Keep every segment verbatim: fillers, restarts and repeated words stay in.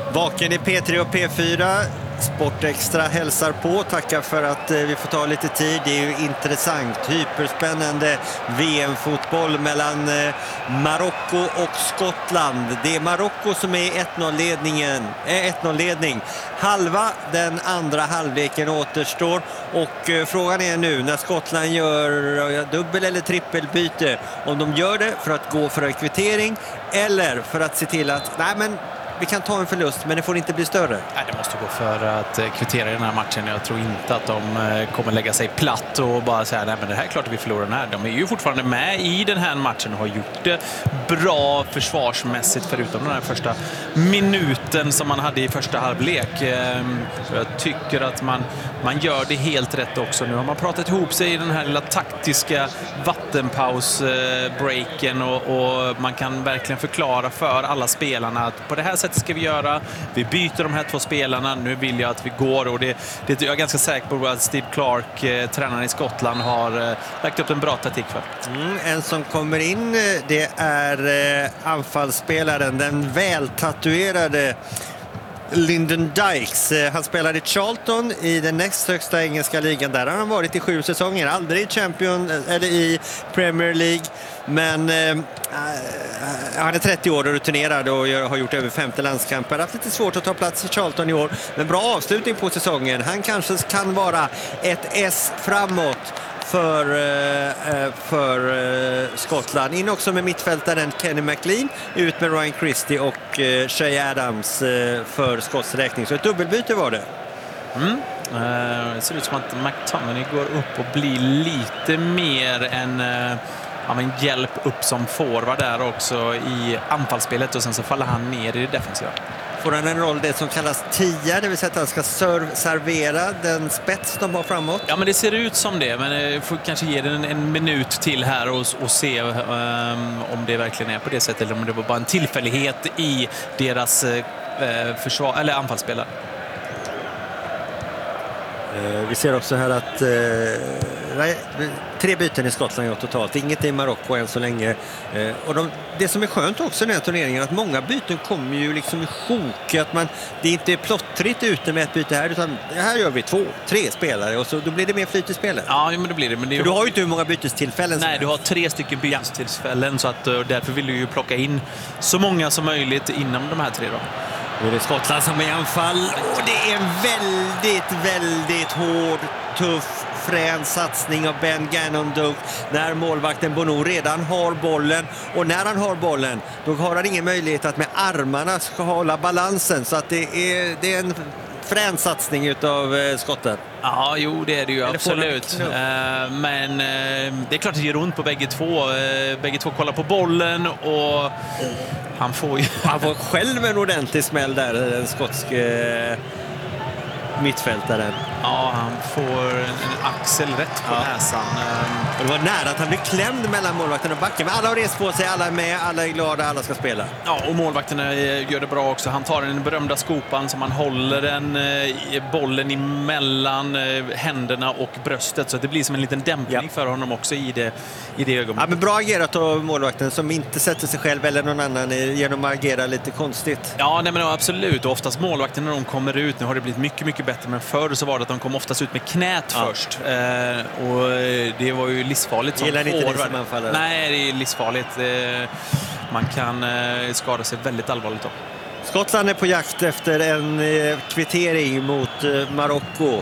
Vaken i P tre och P fyra. Sportextra hälsar på. Tackar för att vi får ta lite tid. Det är ju intressant, hyperspännande V M-fotboll mellan Marocko och Skottland. Det är Marocko som är ett noll-ledningen, ett noll-ledning. Halva den andra halvleken återstår och frågan är nu när Skottland gör dubbel- eller trippelbyte, om de gör det för att gå för en kvittering eller för att se till att nej men vi kan ta en förlust, men det får inte bli större. Nej, det måste gå för att kvittera i den här matchen. Jag tror inte att de kommer lägga sig platt och bara säga nej, men det här är klart att vi förlorar den här. De är ju fortfarande med i den här matchen och har gjort det bra försvarsmässigt förutom den här första minuten som man hade i första halvlek. Så jag tycker att man, man gör det helt rätt också. Nu har man pratat ihop sig i den här lilla taktiska vattenpaus-breaken och, och man kan verkligen förklara för alla spelarna att på det här sättet ska vi göra. Vi byter de här två spelarna. Nu vill jag att vi går och det, det jag är ganska säker på att Steve Clark, eh, tränaren i Skottland, har eh, lagt upp en bra taktik för. Mm, en som kommer in, det är eh, anfallsspelaren, den vältatuerade Lyndon Dykes. Han spelade i Charlton i den näst högsta engelska ligan. Där har han varit i sju säsonger. Aldrig i Champion eller i Premier League. Men eh, han är trettio år och rutinerad och har gjort över femtio landskamper. Har haft lite svårt att ta plats i Charlton i år. Men bra avslutning på säsongen. Han kanske kan vara ett S framåt för, för Skottland. In också med mittfältaren Kenny McLean, ut med Ryan Christie och Shay Adams för Skotts räkning. Så ett dubbelbyte var det. Mm. Det ser ut som att McTominay går upp och blir lite mer en ja, men hjälp upp som forward där också i anfallsspelet och sen så faller han ner i det defensiva. Får han en roll det som kallas tia, det vill säga att han ska serv- servera den spets de har framåt? Ja, men det ser ut som det, men jag får kanske ge den en, en minut till här och, och se um, om det verkligen är på det sättet eller om det var bara en tillfällighet i deras uh, försvar, eller anfallsspelare. Uh, vi ser också här att uh, nej, tre byten i Skottland totalt, inget i Marocko än så länge. Uh, och de, det som är skönt också i den här turneringen är att många byten kommer ju liksom i sjok, att man, det är inte plottrigt ute med ett byte här, utan här gör vi två, tre spelare och så då blir det mer flyt i spelet. Ja, men det blir det. Men det För du har ju inte hur många bytestillfällen. Nej, du har tre stycken bytestillfällen så att uh, därför vill du ju plocka in så många som möjligt inom de här tre då. Nu är det Skottland som är i anfall och det är en väldigt, väldigt hård, tuff, frän satsning av Ben Gannon när målvakten Bono redan har bollen, och när han har bollen då har han ingen möjlighet att med armarna ska hålla balansen, så att det är, det är en frän satsning utav eh, skotten. Ja, jo, det är det ju absolut. Uh, men uh, det är klart att det gör ont på bägge två. Uh, bägge två kollar på bollen och han får ju... Han får själv en ordentlig smäll där, den skotske mittfältaren. Ja, han får en axel rätt på ja. näsan. Det var nära att han blev klämd mellan målvakten och backen. Men alla har rest på sig, alla är med, alla är glada, alla ska spela. Ja, och målvakterna gör det bra också. Han tar den berömda skopan som han håller den bollen emellan händerna och bröstet. Så det blir som en liten dämpning ja. för honom också i det, i det ögonblicket. Ja, men bra agerat av målvakten som inte sätter sig själv eller någon annan genom att agera lite konstigt. Ja, nej, men absolut. Och oftast målvakten när de kommer ut, nu har det blivit mycket, mycket bättre, men förr så var det att de kom oftast ut med knät ja. först. Eh, och det var ju livsfarligt som gillar inte forward. det som anfallare. Nej, det är livsfarligt. Eh, man kan eh, skada sig väldigt allvarligt då. Skottland är på jakt efter en eh, kvittering mot eh, Marocko.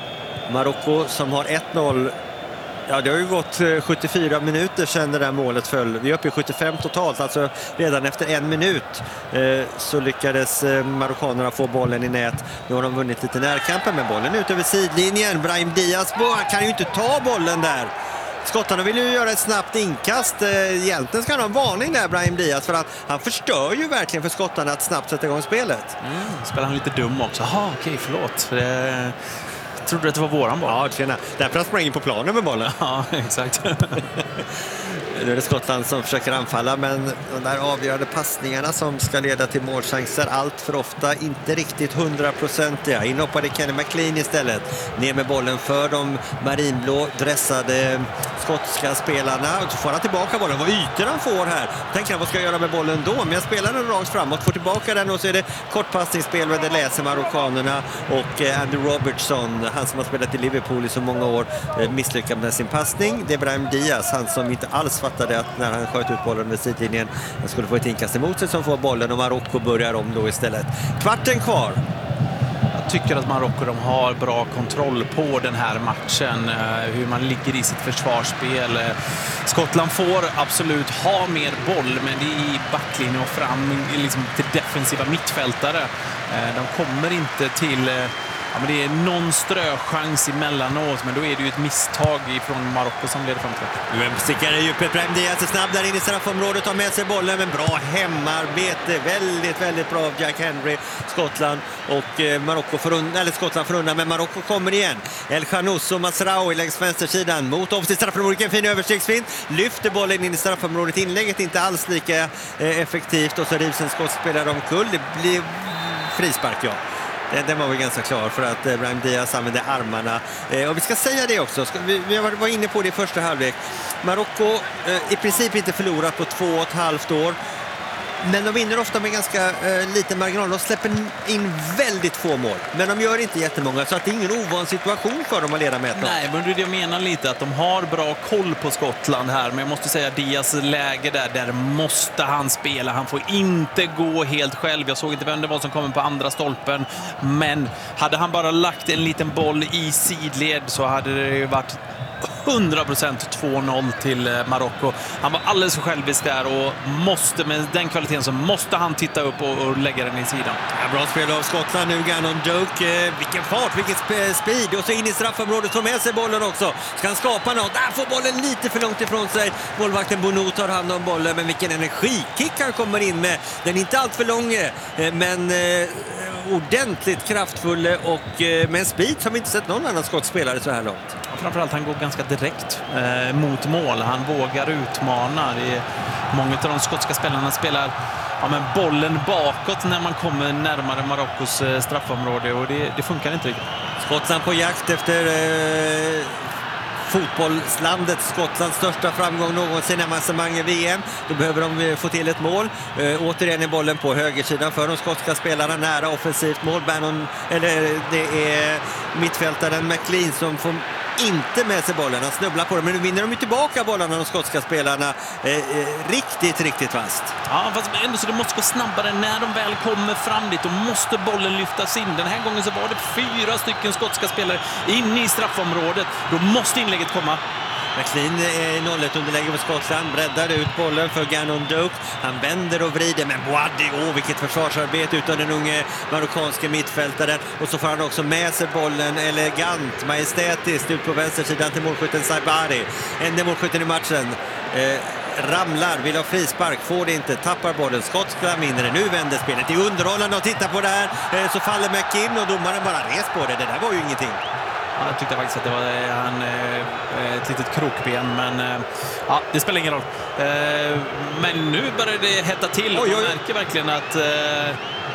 Marocko som har ett noll. Ja, det har ju gått sjuttiofyra minuter sedan det där målet föll. Vi är uppe i sjuttiofem totalt, alltså redan efter en minut eh, så lyckades eh, marockanerna få bollen i nät. Nu har de vunnit lite närkampen med bollen ut över sidlinjen. Brahim Diaz kan ju inte ta bollen där. Skottarna vill ju göra ett snabbt inkast. Egentligen ska han ha en varning där, Brahim Diaz, för att han förstör ju verkligen för skottarna att snabbt sätta igång spelet. Mm, spelar han lite dum också. Jaha, okej, förlåt. För det... Jag trodde att det var våran boll. Ja, tjena. Därför han sprang in på planen med bollen. Ja, exakt. Nu är det Skottland som försöker anfalla, men de där avgörande passningarna som ska leda till målchanser allt för ofta inte riktigt hundraprocentiga. Inhoppade Kenny McLean istället. Ner med bollen för de marinblå dressade skotska spelarna. Och så får han tillbaka bollen. Vad ytor han får här. Tänker han, vad ska jag göra med bollen då? Men jag spelar den rakt framåt, får tillbaka den och så är det kortpassningsspel med det läser marockanerna. Och Andy Robertson, han som har spelat i Liverpool i så många år, misslyckad med sin passning. Det är Brahim Diaz, han som inte alls fattade att när han sköt ut bollen med sidlinjen han skulle få ett inkast emot sig som får bollen, och Marocko börjar om då istället. Kvarten kvar. Jag tycker att Marocko de har bra kontroll på den här matchen, hur man ligger i sitt försvarsspel. Skottland får absolut ha mer boll, men det är i backlinjen och fram liksom till defensiva mittfältare. De kommer inte till... Ja, men det är någon ströchans emellanåt, men då är det ju ett misstag från Marocko som leder fram till det. Nu stickar det djupet. Brahim Diaz är snabb där in i straffområdet, tar med sig bollen, men bra hemarbete. Väldigt, väldigt bra av Jack Henry, Skottland. Och eh, Marocko får undan, eller Skottland får undan, men Marocko kommer igen. El Khanous och Masraoui längs vänstersidan mot offensivt straffområdet. En fin överstegsfint. Lyfter bollen in i straffområdet. Inlägget inte alls lika eh, effektivt, och så rivs en skottspelare omkull. Det blir frispark, ja. Den var väl ganska klar för att Brahim Diaz använde armarna. Och vi ska säga det också, vi var inne på det i första halvlek. Marocko i princip inte förlorat på två och ett halvt år. Men de vinner ofta med ganska eh, liten marginal. De släpper in väldigt få mål. Men de gör inte jättemånga, så att det är ingen ovan situation för dem att leda med ett lag. Nej, men det jag menar lite att de har bra koll på Skottland här. Men jag måste säga Diaz läge där, där måste han spela. Han får inte gå helt själv. Jag såg inte vem det var som kommer på andra stolpen. Men hade han bara lagt en liten boll i sidled så hade det ju varit hundra procent två noll till Marocko. Han var alldeles för självisk där och måste, med den kvaliteten så måste han titta upp och, och lägga den i sidan. Ja, bra spel av Skottland nu, Gannon Doak. Eh, vilken fart, vilken sp- speed. Och så in i straffområdet, får med sig bollen också. Ska han skapa något? Där får bollen lite för långt ifrån sig. Målvakten Bono tar hand om bollen, men vilken energikick han kommer in med. Den är inte allt för lång, eh, men eh, ordentligt kraftfull och eh, med en speed som inte sett någon annan skottspelare så här långt. Ja, framförallt han går ganska direkt eh, mot mål. Han vågar utmana. Det är, många av de skotska spelarna spelar ja, men bollen bakåt när man kommer närmare Marockos eh, straffområde, och det, det funkar inte riktigt. Skottland på jakt efter eh, fotbollslandet Skottlands största framgång någonsin i avancemang i V M. Då behöver de få till ett mål. Eh, återigen är bollen på högersidan för de skotska spelarna, nära offensivt mål. Bannon, eller det är mittfältaren McLean som får inte med sig bollen. Han snubblar på dem, men nu vinner de ju tillbaka bollarna, de skotska spelarna. Eh, eh, riktigt, riktigt fast. Ja, fast ändå så det måste gå snabbare när de väl kommer fram dit. Då måste bollen lyftas in. Den här gången så var det fyra stycken skotska spelare inne i straffområdet. Då måste inlägget komma. McLean är noll ett underläge för Skottland, breddar ut bollen för Gannon Doak. Han vänder och vrider, men Boadi, åh vilket försvarsarbete utan den unge marockanske mittfältaren. Och så får han också med sig bollen elegant, majestätiskt ut på vänstersidan till målskytten Saibari. Enda målskytten i matchen. Eh, ramlar, vill ha frispark, får det inte, tappar bollen. Skottland vinner det. Nu vänder spelet i underhållande och tittar på det här. Eh, så faller McKinn och domaren bara res på det. Det där var ju ingenting. Ja, jag tyckte faktiskt att det var han, eh, ett litet krokben, men eh, ja, det spelar ingen roll. Eh, men nu börjar det hetta till. Oj, oj, oj. Man märker verkligen att... Eh,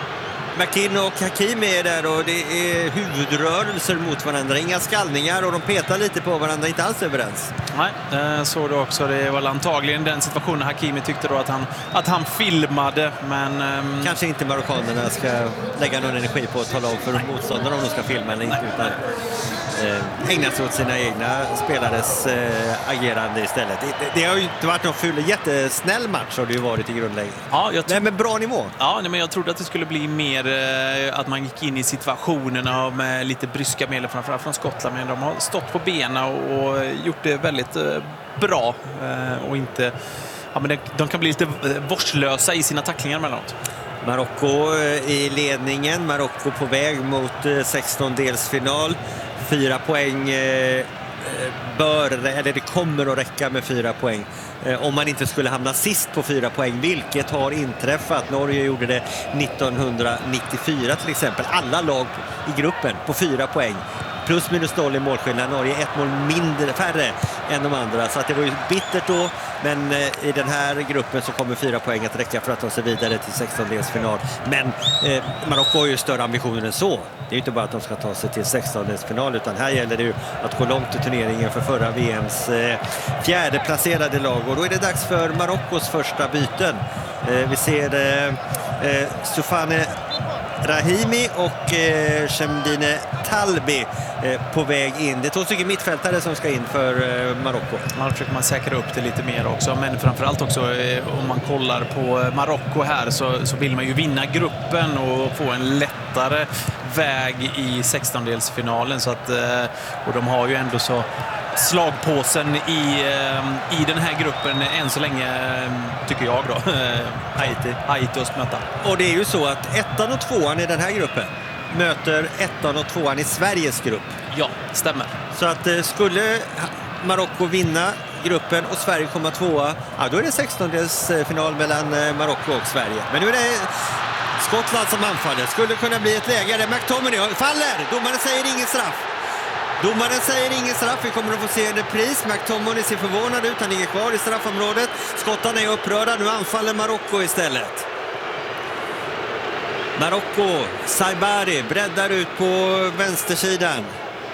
McKinn och Hakimi är där och det är huvudrörelser mot varandra. Inga skallningar och de petar lite på varandra, inte alls överens. Nej, eh, så det också. Det var antagligen den situationen Hakimi tyckte då att han, att han filmade, men... Ehm... Kanske inte marockanerna ska lägga någon energi på att tala om för motståndare om de ska filma eller inte, utan eh, ägna sig åt sina egna spelares eh, agerande istället. Det, det, det har ju inte varit någon ful, jättesnäll match har det ju varit i grundläge. Ja, jag nej, men bra nivå. Ja, nej, men jag trodde att det skulle bli mer eh, att man gick in i situationerna med lite bryska medel framförallt från Skottland, men de har stått på benen och, och gjort det väldigt eh, bra eh, och inte... Ja, men de, de kan bli lite vårdslösa i sina tacklingar mellanåt. Marocko i ledningen. Marocko på väg mot sextondelsfinal. Fyra poäng bör, eller det kommer att räcka med fyra poäng. Om man inte skulle hamna sist på fyra poäng, vilket har inträffat. Norge gjorde det nittonhundranittiofyra till exempel. Alla lag i gruppen på fyra poäng. plus minus noll i målskillnad. Norge ett mål mindre, färre än de andra. Så att det var ju bittert då, men i den här gruppen så kommer fyra poäng att räcka för att ta sig vidare till sextondelsfinal. Men eh, Marocko har ju större ambitioner än så. Det är ju inte bara att de ska ta sig till sextondelsfinal, utan här gäller det ju att gå långt i turneringen för förra V M:s eh, fjärde placerade lag. Och då är det dags för Marockos första byten. Eh, vi ser eh, eh, Soufane Rahimi och eh, Chemdine Talbi eh, på väg in. Det är två stycken mittfältare som ska in för eh, Marocko. Man försöker man säkra upp det lite mer också, men framförallt också eh, om man kollar på Marocko här så, så vill man ju vinna gruppen och få en lättare väg i sextondelsfinalen, så att, eh, och de har ju ändå så slagpåsen i, i den här gruppen än så länge, tycker jag då. Haiti. Haiti att möta. Och det är ju så att ettan och tvåan i den här gruppen möter ettan och tvåan i Sveriges grupp. Ja, stämmer. Så att skulle Marocko vinna gruppen och Sverige komma tvåa, ja, då är det sextondelsfinal mellan Marocko och Sverige. Men nu är det Skottland som anfaller. Skulle kunna bli ett läge där McTominay faller. Domaren säger ingen straff. Domaren säger ingen straff. Vi kommer att få se en repris. McTominay ser förvånad ut. Han ligger kvar i straffområdet. Skottarna är upprörda. Nu anfaller Marocko istället. Marocko, Saibari breddar ut på vänstersidan.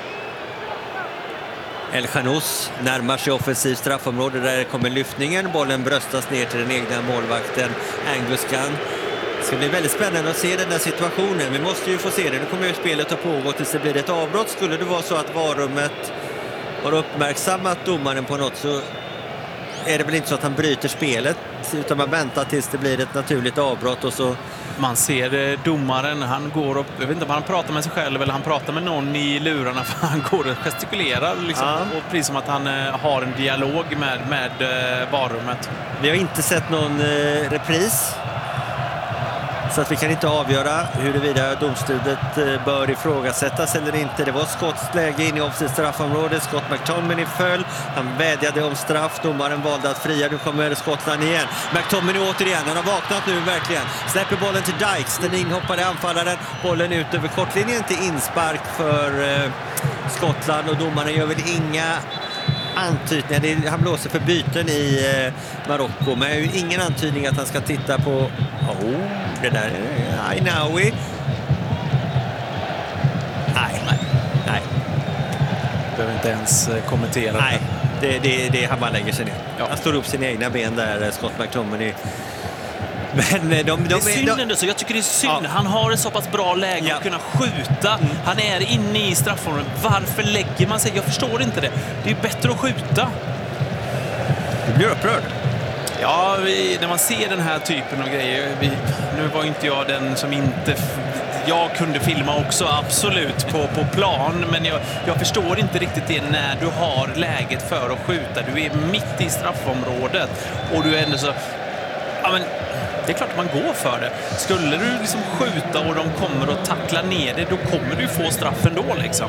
El Khanous närmar sig offensiv straffområde. Där kommer lyftningen. Bollen bröstas ner till den egna målvakten Angus Gunn. Det ska bli väldigt spännande att se den här situationen. Vi måste ju få se det. Nu kommer ju spelet att pågå tills det blir ett avbrott. Skulle det vara så att varummet har uppmärksammat domaren på något, så är det väl inte så att han bryter spelet, utan man väntar tills det blir ett naturligt avbrott. Och så man ser domaren, han går upp, jag vet inte om han pratar med sig själv eller han pratar med någon i lurarna, för han går och gestikulerar liksom, ja. Och precis som att han har en dialog med, med varummet. Vi har inte sett någon eh, repris, så att vi kan inte avgöra huruvida domslutet bör ifrågasättas eller inte. Det var Skotts läge in i offensivt straffområde. Scott McTominay föll. Han vädjade om straff. Domaren valde att fria. Nu kommer Skottland igen. McTominay återigen. Han har vaknat nu verkligen. Släpper bollen till Dykes. Den inhoppade anfallaren. Bollen ut över kortlinjen till inspark för eh, Skottland. Och domaren gör väl inga antydningar. Han blåser för byten i eh, Marocko. Men ju ingen antydning att han ska titta på oh, det där Ainaoui. Nej, nej, nej. Behöver inte ens kommentera. Nej, det, det, det han bara lägger sig ner. Ja. Han står upp sina egna ben där, Scott McTominay. Men de, de, det är synd de, ändå, så jag tycker det är synd. Ja. Han har ett så pass bra läge ja. att kunna skjuta. Mm. Han är inne i straffområdet. Varför lägger man sig? Jag förstår inte det. Det är bättre att skjuta. Du blir upprörd. Ja, vi, när man ser den här typen av grejer. Vi, nu var inte jag den som inte... Jag kunde filma också, absolut, på, på plan. Men jag, jag förstår inte riktigt det när du har läget för att skjuta. Du är mitt i straffområdet och du är ändå så... Ja, men det är klart man går för det. Skulle du liksom skjuta och de kommer att tackla ner det, då kommer du få straff ändå liksom.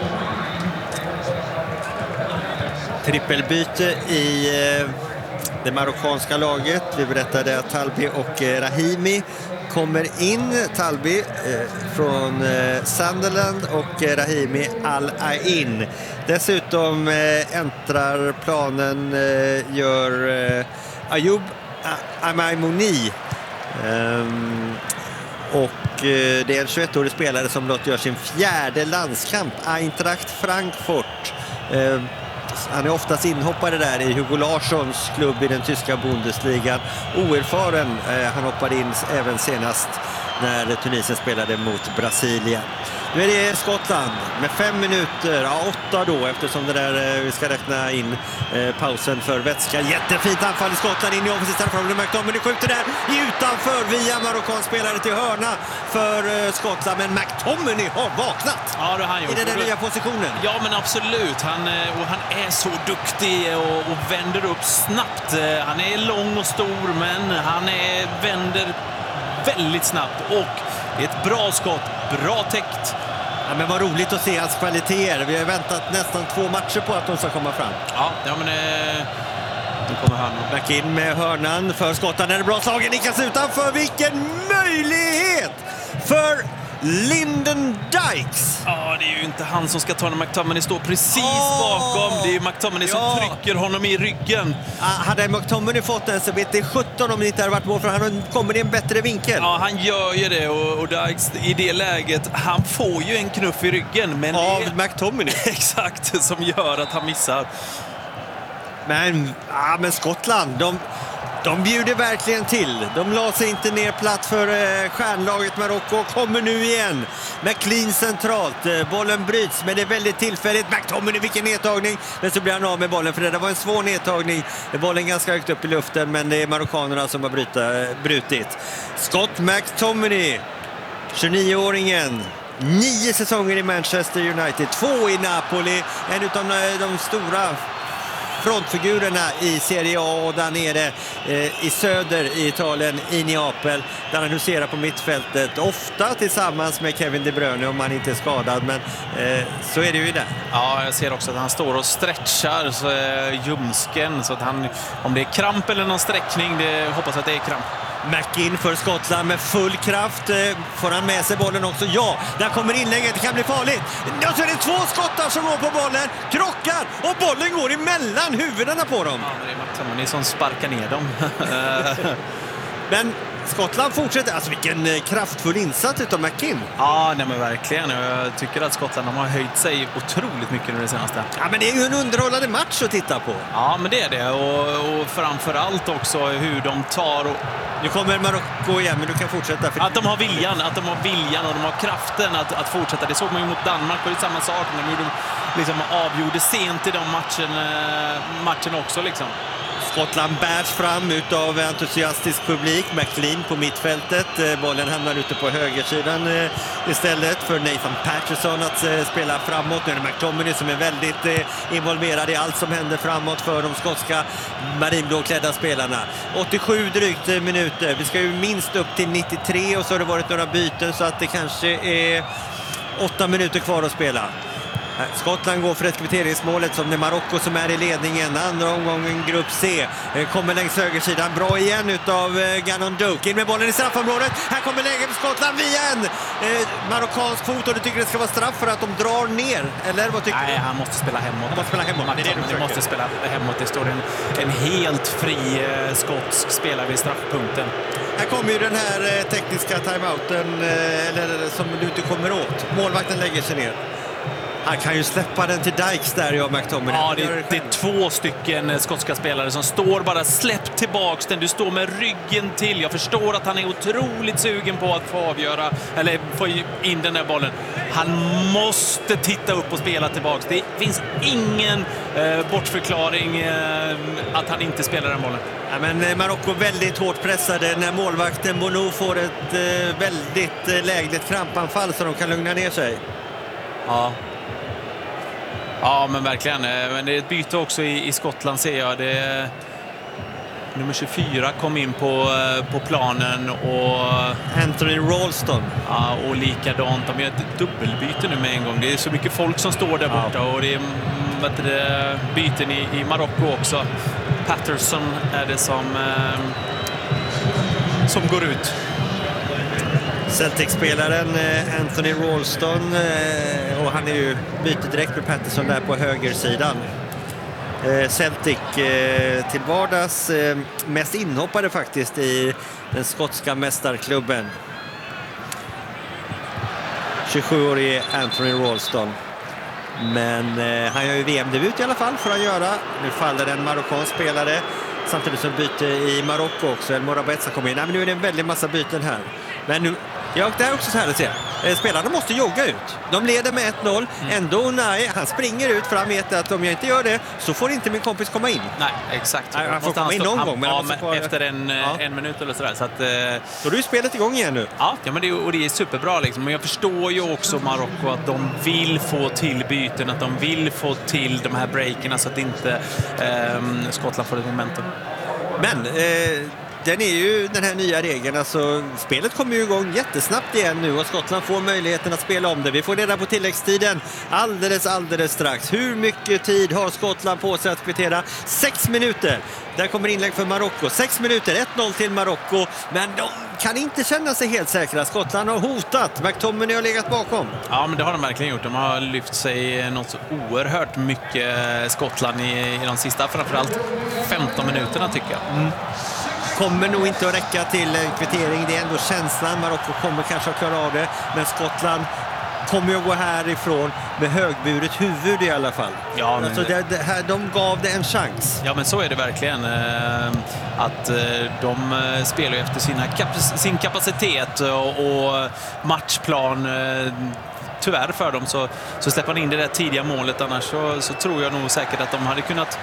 Trippelbyte i eh, det marockanska laget. Vi berättade att Talbi och eh, Rahimi kommer in. Talbi eh, från eh, Sunderland och eh, Rahimi Al-Ain. Dessutom eh, äntrar planen, eh, gör eh, Ayoub Amaimouni. Um, och uh, det är en tjugoettårig spelare som blott gör sin fjärde landskamp. Eintracht Frankfurt. Uh, han är oftast inhoppare där i Hugo Larssons klubb i den tyska Bundesligan. Oerfaren. Uh, han hoppade in även senast när Tunisien spelade mot Brasilien. Nu är det Skottland med fem minuter, ja åtta då, eftersom det där vi ska räkna in eh, pausen för vätska. Jättefint anfall i Skottland in i offensivt straffområde. McTominay skjuter där utanför via marockansk spelare till hörna för eh, Skottland. Men McTominay har vaknat ja, det har han gjort. I den där nya positionen. Ja, men absolut. Han, och han är så duktig och, och vänder upp snabbt. Han är lång och stor, men han är, vänder väldigt snabbt. Och det är ett bra skott, bra täckt. Ja, men vad roligt att se hans kvaliteter. Vi har väntat nästan två matcher på att de ska komma fram. Ja, ja men eh, nu kommer hörnan. Back in med hörnan för Skottland. Är det bra slagen? Nickas utanför. Vilken möjlighet för Lyndon Dykes. Ja, det är ju inte han som ska ta när McTominay står precis oh, bakom. Det är ju McTominay som ja. trycker honom i ryggen. Ah, hade McTominay fått den så vet det sjutton om det inte hade varit mål, för han kommer i en bättre vinkel. Ja, han gör ju det, och, och Dykes i det läget, han får ju en knuff i ryggen. Men av det är McTominay. exakt, som gör att han missar. Men, ah, men Skottland, de... De bjuder verkligen till. De la sig inte ner platt för eh, stjärnlaget Marocko. Kommer nu igen. McLean centralt. Eh, bollen bryts, men det är väldigt tillfälligt. McTominay, vilken nedtagning. Men så blir han av med bollen, för det var en svår nedtagning. Bollen ganska högt upp i luften, men det är marockanerna som har bryta, eh, brutit. Scott McTominay, tjugonio-åringen. Nio säsonger i Manchester United. Två i Napoli. En av de, de stora frontfigurerna i Serie A, och där nere eh, i söder i Italien, i Neapel, där han huserar på mittfältet, ofta tillsammans med Kevin De Bruyne om han inte är skadad, men eh, så är det ju där. Ja, jag ser också att han står och stretchar så, eh, ljumsken, så att han, om det är kramp eller någon sträckning, det hoppas att det är kramp. McInn för Skottland med full kraft. Får han med sig bollen också? Ja, där kommer inlägget. Det kan bli farligt. Och så är det två skottar som går på bollen. Krockar och bollen går emellan huvudena på dem. Ja, det är McTominay som sparkar ner dem. Men Skottland fortsätter. Alltså vilken kraftfull insats utav McInn. Ja, nej men verkligen. Jag tycker att Skottland de har höjt sig otroligt mycket nu det senaste. Ja, men det är ju en underhållande match att titta på. Ja, men det är det. Och, och framförallt också hur de tar och... Nu kommer Marocko igen, men du kan fortsätta. För... Att de har viljan, att de har viljan och de har kraften att, att fortsätta. Det såg man ju mot Danmark, och det är samma sak. De liksom avgjorde sent i de matchen, matchen också liksom. Skottland bärs fram utav entusiastisk publik. McLean på mittfältet. Bollen hamnar ute på högersidan istället för Nathan Patterson att spela framåt. Nu är det McTominay som är väldigt involverad i allt som händer framåt för de skotska marinblåklädda spelarna. åttiosju drygt minuter. Vi ska ju minst upp till nittiotre, och så har det varit några byten, så att det kanske är åtta minuter kvar att spela. Skottland går för ett kvitteringsmålet, som det är Marocko som är i ledningen. Andra omgången grupp C kommer längs högersidan. Bra igen utav Gannon Doak. In med bollen i straffområdet. Här kommer läge för Skottland via en eh, marockansk fot. Och du tycker det ska vara straff för att de drar ner? Eller vad tycker Nej, du? han måste spela hemåt. Han måste spela hemåt. Det, är det, det måste spela hemåt. Det står en, en helt fri eh, skotsk spelare vid straffpunkten. Här kommer ju den här eh, tekniska timeouten, eh, eller som du inte kommer åt. Målvakten lägger sig ner. Han kan ju släppa den till Dykes där, ja, McTominay. Ja, det, det, det är två stycken skotska spelare som står bara släpp tillbaks den. Du står med ryggen till. Jag förstår att han är otroligt sugen på att få avgöra, eller få in den där bollen. Han måste titta upp och spela tillbaks. Det finns ingen eh, bortförklaring eh, att han inte spelar den bollen. Ja, men Marocko väldigt hårt pressade när målvakten Bono får ett eh, väldigt eh, lägligt krampanfall, så de kan lugna ner sig. Ja. Ja, men verkligen. Men det är ett byte också i, i Skottland, ser jag. Det är, nummer tjugofyra kom in på, på planen, och Anthony Ralston. Ja, och likadant. De gör ett dubbelbyte nu med en gång. Det är så mycket folk som står där borta, ja. Och det är vet du, byten i, i Marocko också. Patterson är det som, eh, som går ut. Celtic-spelaren Anthony Ralston, och han är ju byter direkt med Patterson där på högersidan. Celtic till vardags mest inhoppade faktiskt i den skotska mästarklubben. tjugosjuårige Anthony Ralston. Men han gör ju V M-debut i alla fall, för att göra. Nu faller en marockansk spelare. Samtidigt som byte i Marocko också. El Morabeza kommer in. Nej, men nu är det en väldigt massa byten här. Men nu, ja, det är också så här att se. Spelarna måste jogga ut. De leder med ett noll. Mm. Ändå, nej, han springer ut för han vet att om jag inte gör det så får inte min kompis komma in. Nej, exakt. Nej, han får komma in någon han, gång. Men ja, han men få, efter en, ja. en minut eller sådär. Så, att, eh, så då är spelet igång igen nu. Ja, ja men det, och det är superbra liksom. Men jag förstår ju också Marocko att de vill få till byten. Att de vill få till de här breakerna så att inte eh, Skottland får ett momentum. Men eh, den är ju den här nya regeln, alltså spelet kommer ju igång jättesnabbt igen nu, och Skottland får möjligheten att spela om det. Vi får reda på tilläggstiden alldeles, alldeles strax. Hur mycket tid har Skottland på sig att kvittera? Sex minuter. Där kommer inlägg för Marocko. Sex minuter, ett noll till Marocko. Men de kan inte känna sig helt säkra. Skottland har hotat. McTominay har legat bakom. Ja, men det har de verkligen gjort. De har lyft sig något så oerhört mycket, Skottland, i, i de sista, framförallt femton minuterna tycker jag. Mm. Kommer nog inte att räcka till en kvittering. Det är ändå känslan. Marocko kommer kanske att klara av det. Men Skottland kommer ju att gå härifrån med högburet huvud i alla fall. Ja, men alltså det, det här, de gav det en chans. Ja, men så är det verkligen. Eh, att eh, de spelar efter sina kap sin kapacitet och, och matchplan. Eh, tyvärr för dem så, så släpper man in det där tidiga målet. Annars så, så tror jag nog säkert att de hade kunnat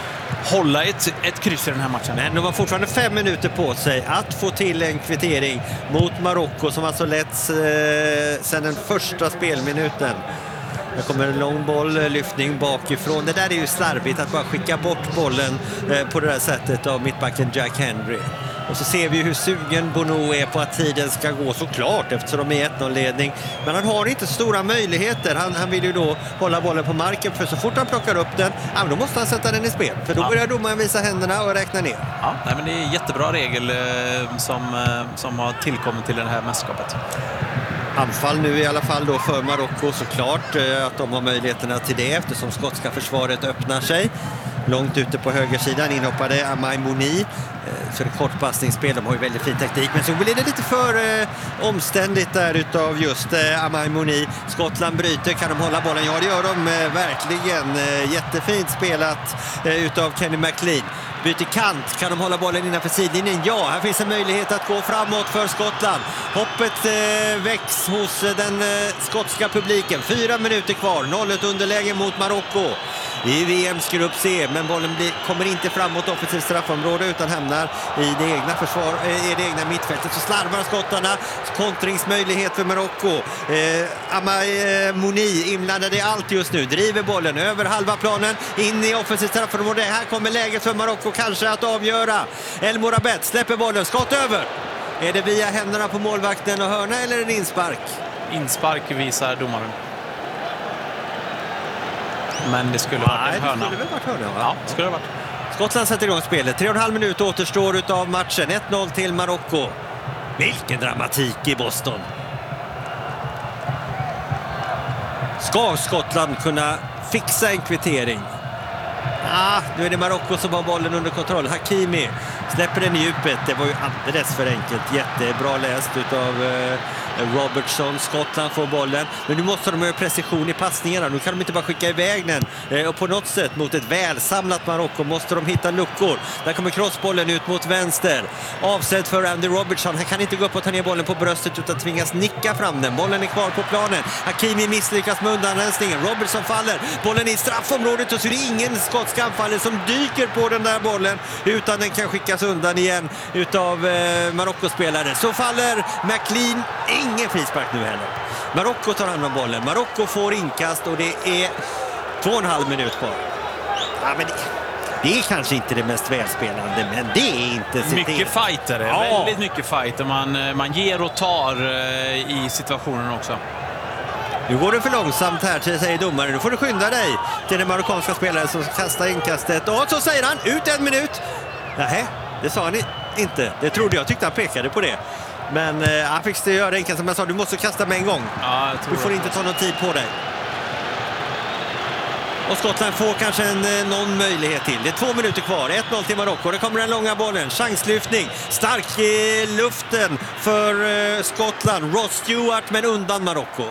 hålla ett, ett kryss i den här matchen. Men de har fortfarande fem minuter på sig att få till en kvittering mot Marocko som alltså letts eh, sedan den första spelminuten. Det kommer en lång boll, lyftning bakifrån. Det där är ju slarvigt att bara skicka bort bollen eh, på det där sättet av mittbacken Jack Henry. Och så ser vi hur sugen Bono är på att tiden ska gå, såklart, eftersom de är ett noll-ledning. Men han har inte stora möjligheter. Han, han vill ju då hålla bollen på marken, för så fort han plockar upp den, ja, då måste han sätta den i spel. För då ja. börjar domaren visa händerna och räkna ner. Ja, nej, men det är en jättebra regel eh, som, eh, som har tillkommit till det här mästerskapet. Anfall nu i alla fall då för Marocko, såklart eh, att de har möjligheterna till det eftersom skotska försvaret öppnar sig. Långt ute på högersidan inhoppade Amai Mouni för ett kortpassningsspel. De har ju väldigt fin teknik, men så blir det lite för eh, omständigt där utav just eh, Amai Mouni. Skottland bryter, kan de hålla bollen? Ja, det gör de eh, verkligen. Eh, jättefint spelat eh, utav Kenny McLean. Byter kant, kan de hålla bollen innanför sidlinjen? Ja, här finns en möjlighet att gå framåt för Skottland. Hoppet eh, väcks hos eh, den eh, skotska publiken. Fyra minuter kvar, noll ett underläge mot Marocko i V M:s grupp C, men bollen blir, kommer inte framåt offensivt straffområde utan hamnar i det egna försvar, eh, i det egna mittfältet. Så slarvar skottarna, kontringsmöjlighet för Marocko. Eh, Amai eh, Mouni inblandad i allt just nu, driver bollen över halva planen in i offensivt straffområde. Här kommer läget för Marocko kanske att avgöra. El Morabet släpper bollen, skott över. Är det via händerna på målvakten och hörna eller en inspark? Inspark visar domaren. Men det skulle vara en hörna. Det skulle väl varit hörna, va? Ja, det skulle det varit. Skottland sätter igång spelet. Tre och en halv minut återstår utav matchen. ett noll till Marocko. Vilken dramatik i Boston. Ska Skottland kunna fixa en kvittering? Ah, nu är det Marocko som har bollen under kontroll. Hakimi släpper den i djupet. Det var ju alldeles för enkelt. Jättebra läst utav eh, Robertson. Skottland får bollen. Men nu måste de ha precision i passningarna. Nu kan de inte bara skicka iväg den. Eh, och på något sätt mot ett välsamlat Marocko måste de hitta luckor. Där kommer crossbollen ut mot vänster. Avsedd för Andy Robertson. Han kan inte gå upp och ta ner bollen på bröstet utan tvingas nicka fram den. Bollen är kvar på planen. Hakimi misslyckas med undanrensningen. Robertson faller. Bollen i straffområdet och så är det ingen skotska anfallare som dyker på den där bollen utan den kan skickas undan igen utav eh, Marocko-spelare. Så faller McLean. Ingen frispark nu heller. Marocko tar hand om bollen. Marocko får inkast och det är två och en halv minut kvar. Ja, men det, det är kanske inte det mest välspelande, men det är inte... Mycket fighter, ja. Väldigt mycket fighter. Man, man ger och tar eh, i situationen också. Nu går det för långsamt här, säger domaren. Nu får du skynda dig till den marockanska spelaren som kastar inkastet. Och så säger han, ut en minut. Nej, det sa han inte. Det trodde jag, tyckte han pekade på det. Men eh, han fick göra inkast som jag sa, du måste kasta med en gång. Ja, du får inte ta någon tid på dig. Och Skottland får kanske en, någon möjlighet till. Det är två minuter kvar, ett noll till Marocko. Det kommer den långa bollen, chanslyftning. Stark i luften för eh, Skottland. Ross Stewart, men undan Marocko.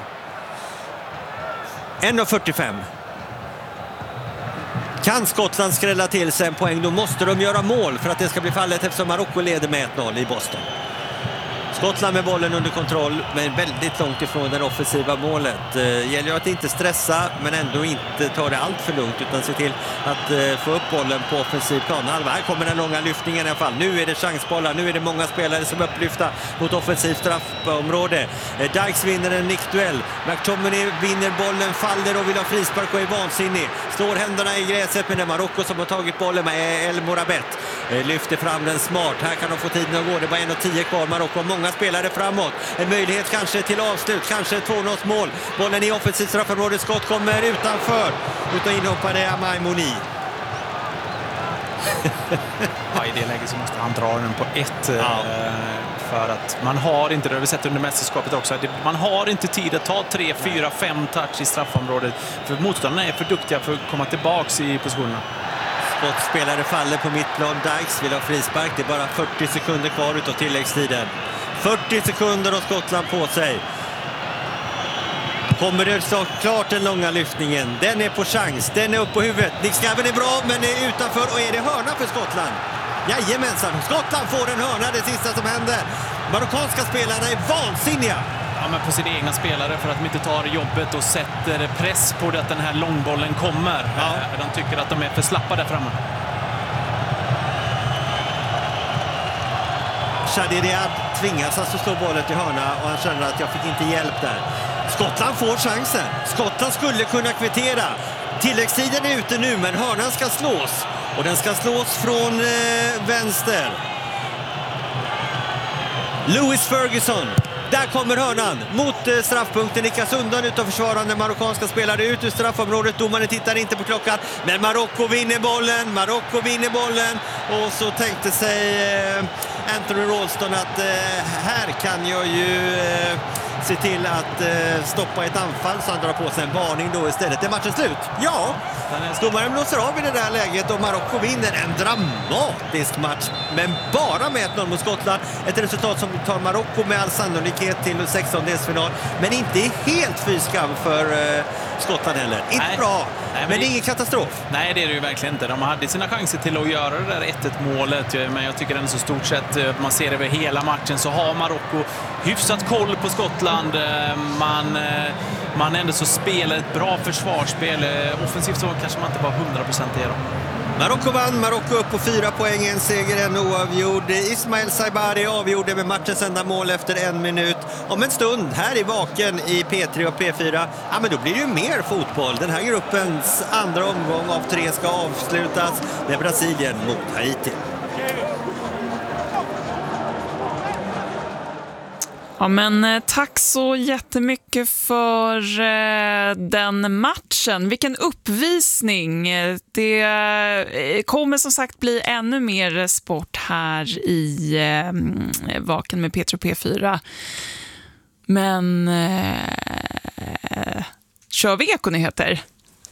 en fyrtiofem. Kan Skottland skrälla till sig en poäng, då måste de göra mål för att det ska bli fallet eftersom Marocko leder med ett noll i Boston. Skottland med bollen under kontroll, men väldigt långt ifrån det offensiva målet. Det gäller ju att inte stressa, men ändå inte ta det allt för lugnt, utan se till att få upp bollen på offensiv plan. Här kommer den långa lyftningen i alla fall. Nu är det chansbollar, nu är det många spelare som upplyfta mot offensivt straffområde. Dykes vinner en nickduell. McTominay vinner bollen, faller och vill ha frispark och är vansinnig. Slår händerna i gräset, men det är Marocko som har tagit bollen med El Morabet. Lyfter fram den smart. Här kan de få tiden att gå. Det var en och tio kvar. Marocko har många spelare framåt. En möjlighet kanske till avslut. Kanske två noll mål. Bollen i offensivt straffområde. Skott kommer utanför. Utan inhoppade Amai Mouni. Ja, i det läget så måste han dra den på ett. Ja. Eh, för att man har inte, det har vi sett under mästerskapet också, det, man har inte tid att ta tre, fyra, fem touch i straffområdet. För motståndarna är för duktiga för att komma tillbaks i positionerna. Skottspelare faller på mittplan. Dykes vill ha frispark. Det är bara fyrtio sekunder kvar utav tilläggstiden. fyrtio sekunder och Skottland på sig. Kommer det så klart den långa lyftningen. Den är på chans. Den är upp på huvudet. Nick Scaven är bra men är utanför. Och är det hörna för Skottland? Jajamensan. Skottland får en hörna, det sista som händer. Marockanska spelarna är vansinniga. Ja, men på sina egna spelare för att de inte tar jobbet och sätter press på det att den här långbollen kommer. Ja. De tycker att de är för slappa där framme. Shadi Diab tvingas alltså slå bollen till hörna och han känner att jag fick inte hjälp där. Skottland får chansen. Skottland skulle kunna kvittera. Tilläggstiden är ute nu men hörnan ska slås. Och den ska slås från eh, vänster. Lewis Ferguson. Där kommer hörnan mot eh, straffpunkten. Nickas undan utav försvarande marockanska spelare ut ur straffområdet. Domaren tittar inte på klockan. Men Marocko vinner bollen. Marocko vinner bollen. Och så tänkte sig eh, Anthony Ralston att eh, här kan jag ju eh, se till att eh, stoppa ett anfall. Så han drar på sig en varning då istället. Är matchen slut? Ja. Domaren blåser av i det där läget och Marocko vinner en dramatisk match. Men bara med ett noll mot Skottland. Ett resultat som tar Marocko med all sannolikhet till sextondelsfinal. Men inte helt fyskam för uh, Skottland heller. Inte Nej. bra, Nej, men, men det är ingen katastrof. Nej, det är det ju verkligen inte. De hade sina chanser till att göra det där ett ett målet. Men jag tycker den är så stort sett, man ser över hela matchen så har Marocko hyfsat koll på Skottland. Man, man ändå så spelar ett bra försvarsspel. Offensivt så kanske man inte var hundra procent i dem. Marocko vann, Marocko upp på fyra poäng, en seger, en oavgjord. Ismail Saibari avgjorde med matchens enda mål efter en minut. Om en stund här i Vaken i P tre och P fyra, ja men då blir det ju mer fotboll. Den här gruppens andra omgång av tre ska avslutas med Brasilien mot Haiti. Ja, men tack så jättemycket för eh, den matchen. Vilken uppvisning. Det eh, kommer som sagt bli ännu mer sport här i eh, Vaken med P tre och P fyra. Men eh, kör vi ekonyheter?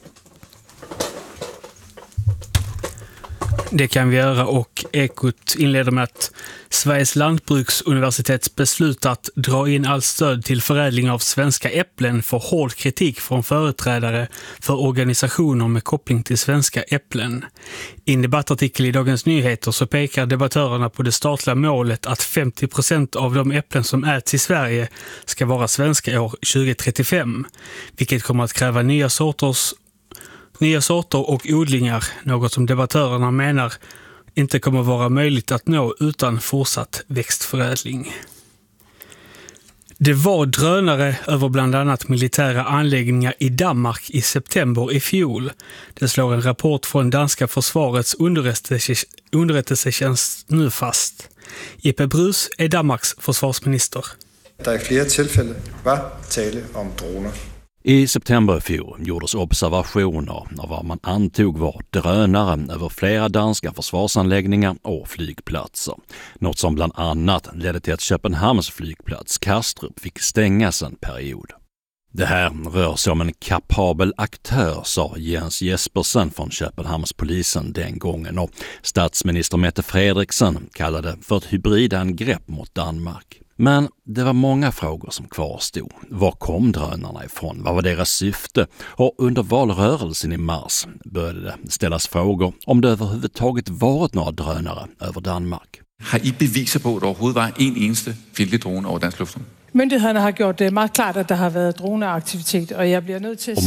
Det kan vi göra och Ekot inleder med att Sveriges lantbruksuniversitet beslutat dra in allt stöd till förädling av svenska äpplen för hård kritik från företrädare för organisationer med koppling till svenska äpplen. I en debattartikel i Dagens Nyheter så pekar debattörerna på det statliga målet att femtio procent av de äpplen som äts i Sverige ska vara svenska år tjugo trettiofem, vilket kommer att kräva nya sorters Nya sorter och odlingar, något som debattörerna menar inte kommer vara möjligt att nå utan fortsatt växtförädling. Det var drönare över bland annat militära anläggningar i Danmark i september i fjol. Det slår en rapport från danska försvarets underrättelsetjänst nu fast. Jeppe Bruus är Danmarks försvarsminister. Det i flera tillfällen var tale om droner. I september i fjol gjordes observationer av vad man antog var drönare över flera danska försvarsanläggningar och flygplatser. Något som bland annat ledde till att Köpenhamns flygplats Kastrup fick stängas en period. Det här rör sig om en kapabel aktör, sa Jens Jespersen från Köpenhamnspolisen den gången, och statsminister Mette Frederiksen kallade för ett hybridangrepp mot Danmark. Men det var många frågor som kvarstod. Var kom drönarna ifrån? Vad var deras syfte? Och under valrörelsen i mars började det ställas frågor om det överhuvudtaget varit några drönare över Danmark. Har I beviser på, att det overhovedet var en eneste fjendtlig drone over dansk luftrum? Myndighederne har gjort det meget klart, at der har været droneaktivitet, og jeg bliver nødt til at sige...